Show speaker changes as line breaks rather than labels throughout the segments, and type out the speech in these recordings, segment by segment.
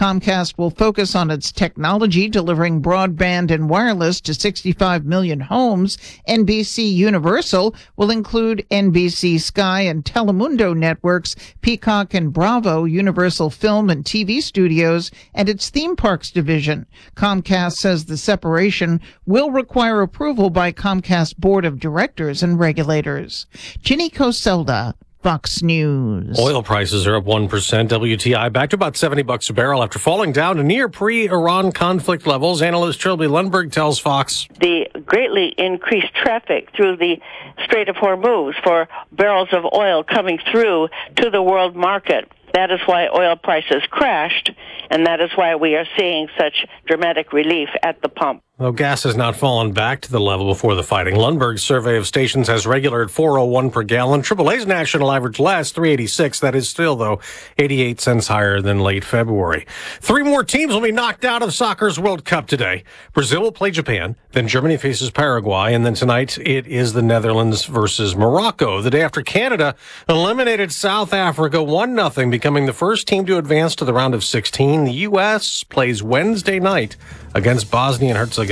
Comcast will focus on its technology, delivering broadband and wireless to 65 million homes. NBC Universal will include NBC Sky and Telemundo networks, Peacock and Bravo, Universal Film and TV Studios, and its theme parks division. Comcast says the separation will require approval by Comcast Board of Directors and regulators. Ginny Coselda, Fox News.
Oil prices are up 1%. WTI back to about $70 a barrel after falling down to near pre-Iran conflict levels. Analyst Trilby Lundberg tells Fox.
The greatly increased traffic through the Strait of Hormuz for barrels of oil coming through to the world market. That is why oil prices crashed, and that is why we are seeing such dramatic relief at the pump.
Though gas has not fallen back to the level before the fighting. Lundberg's survey of stations has regular at $4.01 per gallon. AAA's national average last $3.86. That is still, though, 88 cents higher than late February. 3 more teams will be knocked out of soccer's World Cup today. Brazil will play Japan, then Germany faces Paraguay, and then tonight it is the Netherlands versus Morocco. The day after Canada eliminated South Africa 1-0, becoming the first team to advance to the round of 16. The U.S. plays Wednesday night against Bosnia and Herzegovina.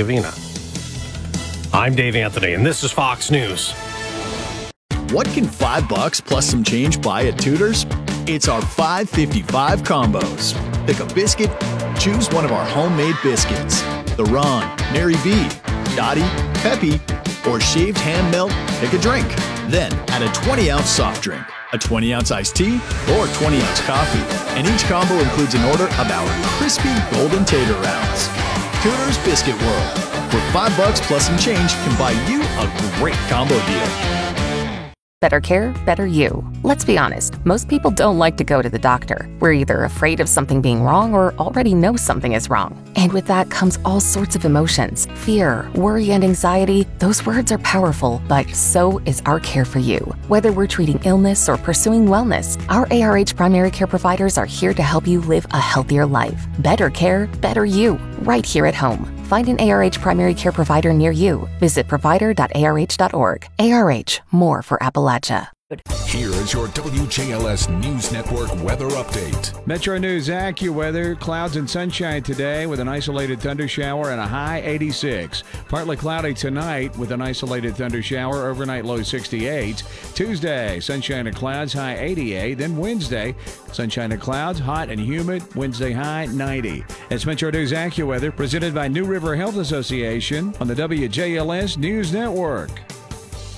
I'm Dave Anthony, and this is Fox News.
What can $5 plus some change buy at Tudor's? It's our $5.55 combos. Pick a biscuit, choose one of our homemade biscuits. The Ron, Mary B, Dottie, Peppy, or shaved ham melt, pick a drink. Then add a 20-ounce soft drink, a 20-ounce iced tea, or 20-ounce coffee. And each combo includes an order of our crispy golden tater rounds. Tudor's Biscuit World. For $5 plus some change can buy you a great combo deal.
Better care, better you. Let's be honest, most people don't like to go to the doctor. We're either afraid of something being wrong or already know something is wrong. And with that comes all sorts of emotions. Fear, worry, and anxiety. Those words are powerful, but so is our care for you. Whether we're treating illness or pursuing wellness, our ARH primary care providers are here to help you live a healthier life. Better care, better you. Right here at home. Find an ARH primary care provider near you. Visit provider.arh.org. ARH, more for Appalachia.
Here is your WJLS News Network weather update.
Metro News AccuWeather. Clouds and sunshine today with an isolated thunder shower and a high 86. Partly cloudy tonight with an isolated thunder shower, overnight low 68. Tuesday, sunshine and clouds, high 88. Then Wednesday, sunshine and clouds, hot and humid, Wednesday high 90. It's Metro News AccuWeather presented by New River Health Association on the WJLS News Network.